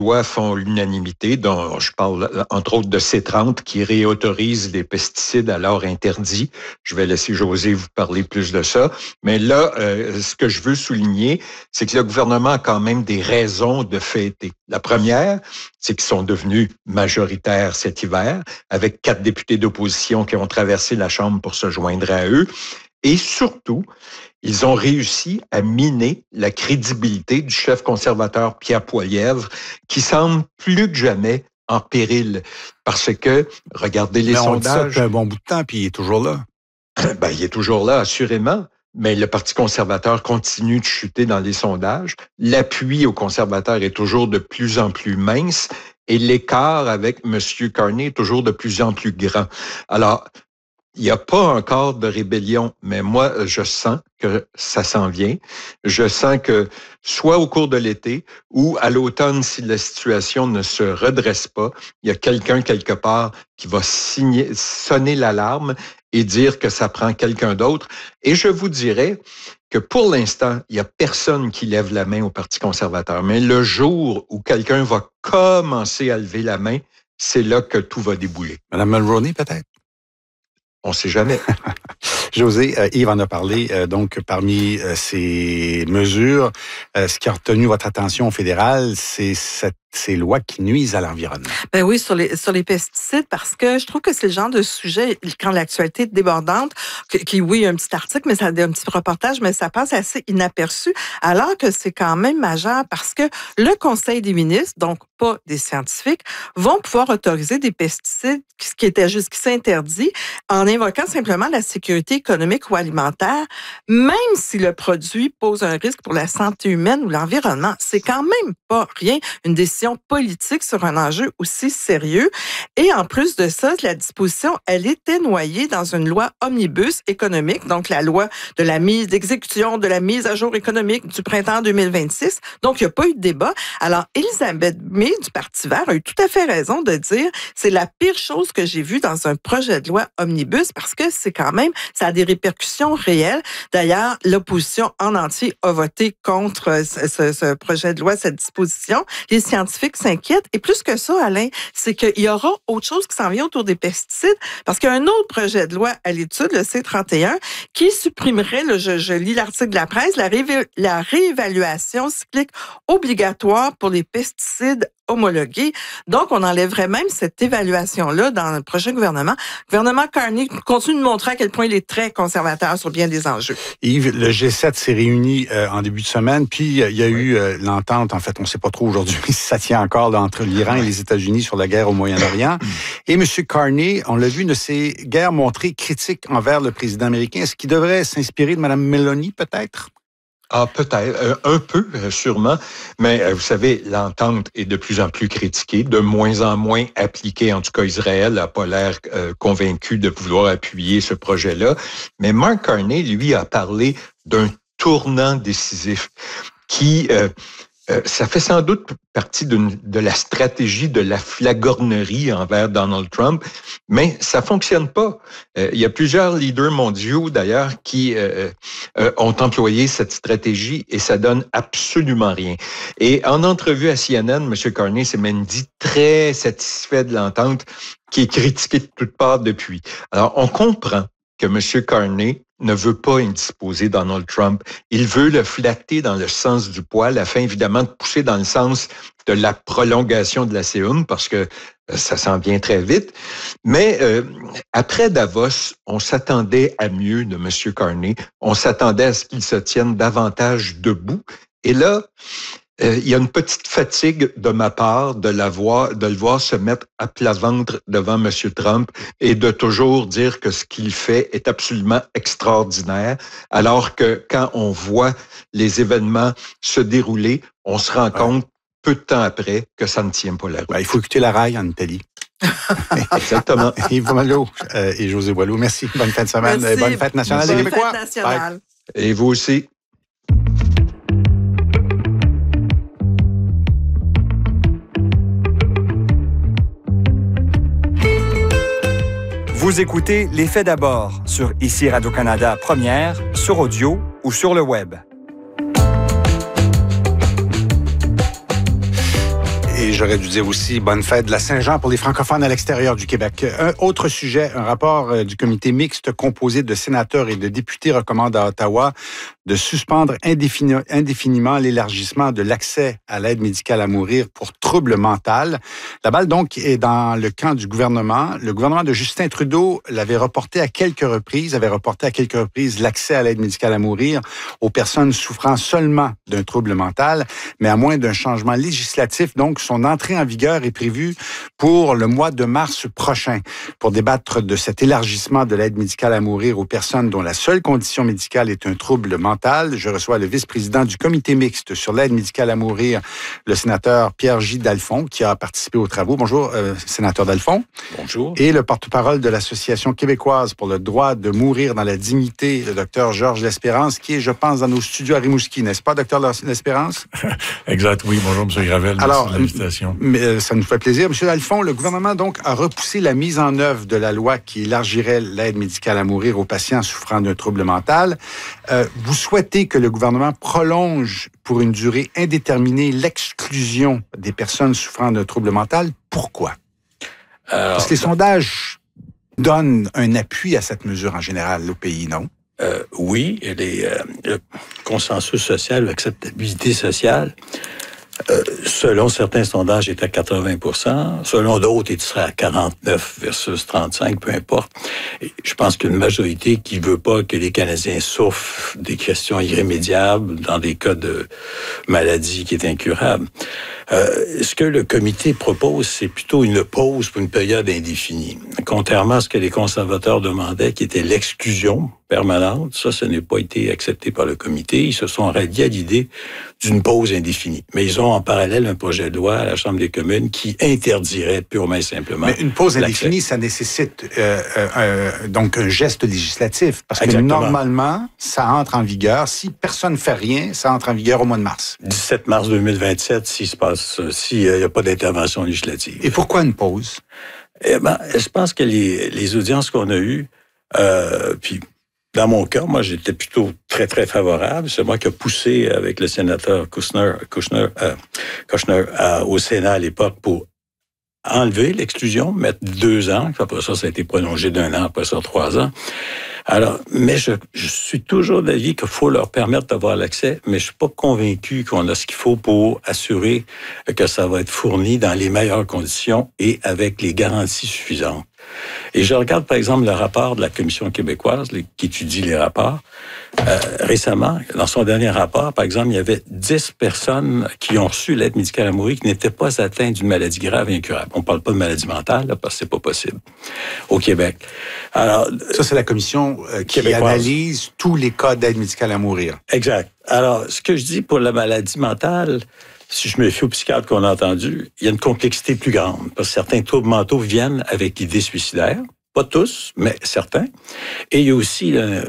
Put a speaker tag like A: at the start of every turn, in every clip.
A: lois font l'unanimité, dont je parle entre autres de C30 qui réautorise les pesticides alors interdits. Je vais laisser José vous parler plus de ça. Mais là, ce que je veux souligner, c'est que le gouvernement a quand même des raisons de fêter. La première, c'est qu'ils sont devenus majoritaires cet hiver, avec 4 députés d'opposition qui ont traversé la Chambre pour se joindre à eux. Et surtout, ils ont réussi à miner la crédibilité du chef conservateur Pierre Poilievre, qui semble plus que jamais en péril. Parce que, regardez les sondages...
B: Mais on dit ça depuis un bon bout de temps, puis il est toujours là.
A: Il est toujours là, assurément. Mais le Parti conservateur continue de chuter dans les sondages. L'appui aux conservateurs est toujours de plus en plus mince. Et l'écart avec M. Carney est toujours de plus en plus grand. Alors, il n'y a pas encore de rébellion, mais moi, je sens que ça s'en vient. Je sens que soit au cours de l'été ou à l'automne, si la situation ne se redresse pas, il y a quelqu'un quelque part qui va sonner l'alarme et dire que ça prend quelqu'un d'autre. Et je vous dirais que pour l'instant, il n'y a personne qui lève la main au Parti conservateur. Mais le jour où quelqu'un va commencer à lever la main, c'est là que tout va débouler.
B: Mme Mulroney, peut-être?
A: On ne sait jamais.
B: José, Yves en a parlé. Donc, parmi ces mesures, ce qui a retenu votre attention au fédéral, c'est ces lois qui nuisent à l'environnement.
C: Ben oui, sur les pesticides, parce que je trouve que c'est le genre de sujet, quand l'actualité est débordante, oui, il y a un petit article, mais ça a un petit reportage, mais ça passe assez inaperçu, alors que c'est quand même majeur, parce que le Conseil des ministres, donc pas des scientifiques, vont pouvoir autoriser des pesticides, ce qui était jusqu'ici interdit, en invoquant simplement la sécurité économique ou alimentaire, même si le produit pose un risque pour la santé humaine ou l'environnement. C'est quand même pas rien, une décision politique sur un enjeu aussi sérieux. Et en plus de ça, la disposition, elle était noyée dans une loi omnibus économique, donc la loi de la d'exécution de la mise à jour économique du printemps 2026. Donc, il n'y a pas eu de débat. Alors, Elisabeth May du Parti vert a eu tout à fait raison de dire c'est la pire chose que j'ai vue dans un projet de loi omnibus parce que c'est quand même, ça a des répercussions réelles. D'ailleurs, l'opposition en entier a voté contre ce projet de loi, cette disposition. Les scientifiques s'inquiètent. Et plus que ça, Alain, c'est qu'il y aura autre chose qui s'en vient autour des pesticides parce qu'il y a un autre projet de loi à l'étude, le C31, qui supprimerait, je lis l'article de la presse, la réévaluation cyclique obligatoire pour les pesticides homologués. Donc, on enlèverait même cette évaluation-là dans le prochain gouvernement. Le gouvernement Carney continue de montrer à quel point il est très conservateur sur bien des enjeux.
B: Yves, le G7 s'est réuni en début de semaine, puis il y a eu l'entente, en fait, on ne sait pas trop aujourd'hui si ça tient encore là, entre l'Iran et les États-Unis sur la guerre au Moyen-Orient. Et M. Carney, on l'a vu, ne s'est guère montré critique envers le président américain. Est-ce qu'il devrait s'inspirer de Mme Meloni, peut-être?
A: Ah, peut-être, un peu, sûrement. Mais vous savez, l'entente est de plus en plus critiquée, de moins en moins appliquée. En tout cas, Israël n'a pas l'air convaincu de vouloir appuyer ce projet-là. Mais Mark Carney, lui, a parlé d'un tournant décisif qui... ça fait sans doute partie de la stratégie de la flagornerie envers Donald Trump, mais ça fonctionne pas. Il y a plusieurs leaders mondiaux, d'ailleurs, qui ont employé cette stratégie et ça donne absolument rien. Et en entrevue à CNN, M. Carney s'est même dit très satisfait de l'entente qui est critiquée de toutes parts depuis. Alors, on comprend que M. Carney ne veut pas indisposer Donald Trump. Il veut le flatter dans le sens du poil, afin évidemment de pousser dans le sens de la prolongation de la C1, parce que ça s'en vient très vite. Mais après Davos, on s'attendait à mieux de M. Carney. On s'attendait à ce qu'il se tienne davantage debout. Et là, il y a une petite fatigue de ma part de le voir se mettre à plat ventre devant M. Trump et de toujours dire que ce qu'il fait est absolument extraordinaire, alors que quand on voit les événements se dérouler, on se rend compte peu de temps après que ça ne tient pas la route.
B: Il faut écouter la raille en Italie.
A: Exactement.
B: Yves Malo et José Boileau, merci. Bonne fin de semaine.
C: Merci.
B: Bonne fête nationale des Québécois.
C: Bonne fête nationale.
A: Et vous aussi.
D: Vous écoutez Les Faits d'abord sur ICI Radio-Canada Première, sur audio ou sur le web.
B: Et Et j'aurais dû dire aussi bonne fête de la Saint-Jean pour les francophones à l'extérieur du Québec. Un autre sujet, un rapport du comité mixte composé de sénateurs et de députés recommande à Ottawa de suspendre indéfiniment l'élargissement de l'accès à l'aide médicale à mourir pour trouble mental. La balle, donc, est dans le camp du gouvernement. Le gouvernement de Justin Trudeau avait reporté à quelques reprises l'accès à l'aide médicale à mourir aux personnes souffrant seulement d'un trouble mental, mais à moins d'un changement législatif. Donc, son entrée en vigueur est prévue pour le mois de mars prochain. Pour débattre de cet élargissement de l'aide médicale à mourir aux personnes dont la seule condition médicale est un trouble mental, je reçois le vice-président du comité mixte sur l'aide médicale à mourir, le sénateur Pierre J. Dalphond, qui a participé aux travaux. Bonjour, sénateur Dalphond.
E: Bonjour.
B: Et le porte-parole de l'Association québécoise pour le droit de mourir dans la dignité, le docteur Georges L'Espérance, qui est, je pense, dans nos studios à Rimouski, n'est-ce pas, docteur L'Espérance?
E: Exact, oui. Bonjour, M. Gravel. Merci de l'invitation.
B: Ça nous fait plaisir. M. Dalphond, le gouvernement, donc, a repoussé la mise en œuvre de la loi qui élargirait l'aide médicale à mourir aux patients souffrant d'un trouble mental. Vous souhaitez que le gouvernement prolonge pour une durée indéterminée l'exclusion des personnes souffrant d'un trouble mental. Pourquoi? Parce que les sondages donnent un appui à cette mesure en général au pays, non?
E: Oui, le consensus social, l'acceptabilité sociale, selon certains sondages, est à 80%. Selon d'autres, il serait à 49 versus 35, peu importe. Et je pense qu'une majorité qui veut pas que les Canadiens souffrent des questions irrémédiables dans des cas de maladie qui est incurable. Ce que le comité propose, c'est plutôt une pause pour une période indéfinie. Contrairement à ce que les conservateurs demandaient, qui était l'exclusion permanente, ça n'a pas été accepté par le comité. Ils se sont ralliés à l'idée d'une pause indéfinie. Mais ils ont en parallèle un projet de loi à la Chambre des communes qui interdirait purement et simplement.
B: Mais une pause indéfinie, ça nécessite donc un geste législatif. Parce que normalement, ça entre en vigueur. Si personne ne fait rien, ça entre en vigueur au mois de mars.
E: 17 mars 2027, s'il n'y a pas d'intervention législative.
B: Et pourquoi une pause?
E: Je pense que les audiences qu'on a eues, puis dans mon cas, moi, j'étais plutôt très, très favorable. C'est moi qui ai poussé avec le sénateur Kushner au Sénat à l'époque pour enlever l'exclusion, mettre 2 ans. Après ça a été prolongé d'1 an, après ça 3 ans. Alors, mais je suis toujours d'avis qu'il faut leur permettre d'avoir l'accès, mais je suis pas convaincu qu'on a ce qu'il faut pour assurer que ça va être fourni dans les meilleures conditions et avec les garanties suffisantes. Et je regarde, par exemple, le rapport de la Commission québécoise qui étudie les rapports. Récemment, dans son dernier rapport, par exemple, il y avait 10 personnes qui ont reçu l'aide médicale à mourir qui n'étaient pas atteintes d'une maladie grave et incurable. On ne parle pas de maladie mentale, là, parce que c'est pas possible au Québec. Alors,
B: ça, c'est la Commission qui analyse tous les cas d'aide médicale à mourir.
E: Exact. Alors, ce que je dis pour la maladie mentale, si je me fie au psychiatre qu'on a entendu, il y a une complexité plus grande. Parce que certains troubles mentaux viennent avec l'idée suicidaire. Pas tous, mais certains. Et il y a aussi une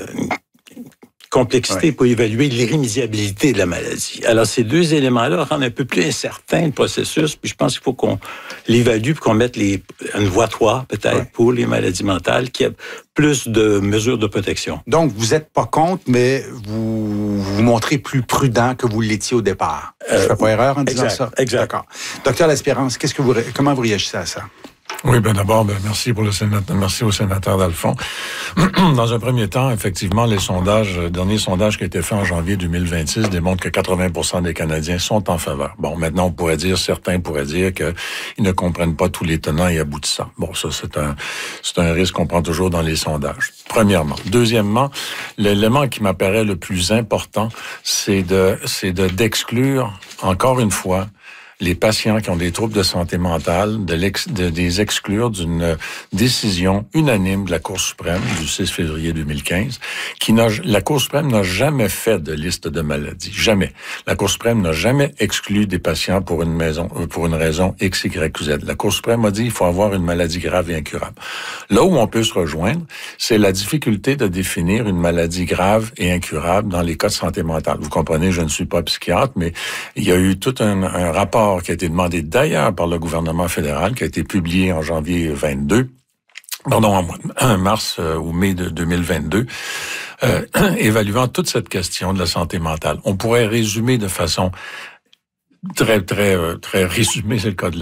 E: complexité pour évaluer l'irrémédiabilité de la maladie. Alors, ces 2 éléments-là rendent un peu plus incertain le processus. Puis je pense qu'il faut qu'on l'évalue puis qu'on mette une voie 3, peut-être, pour les maladies mentales, qui a plus de mesures de protection.
B: Donc, vous n'êtes pas contre, mais vous vous montrez plus prudent que vous l'étiez au départ. Je ne fais pas erreur en disant ça?
E: Exact.
B: D'accord. Docteur L'Espérance, comment vous réagissez à ça?
E: Oui, d'abord, merci merci au sénateur Dalphond. Dans un premier temps, effectivement, le dernier sondage qui a été fait en janvier 2026 démontre que 80% des Canadiens sont en faveur. Bon, maintenant, certains pourraient dire qu'ils ne comprennent pas tous les tenants et aboutissants. Bon, ça, c'est un risque qu'on prend toujours dans les sondages. Premièrement. Deuxièmement, l'élément qui m'apparaît le plus important, c'est d'exclure, encore une fois, les patients qui ont des troubles de santé mentale, de les exclure d'une décision unanime de la Cour suprême du 6 février 2015, la Cour suprême n'a jamais fait de liste de maladies. Jamais. La Cour suprême n'a jamais exclu des patients pour une raison X, Y ou Z. La Cour suprême a dit qu'il faut avoir une maladie grave et incurable. Là où on peut se rejoindre, c'est la difficulté de définir une maladie grave et incurable dans les cas de santé mentale. Vous comprenez, je ne suis pas psychiatre, mais il y a eu tout un rapport qui a été demandé d'ailleurs par le gouvernement fédéral, qui a été publié en mars ou mai de 2022, évaluant toute cette question de la santé mentale. On pourrait résumer de façon très résumé, c'est le cas de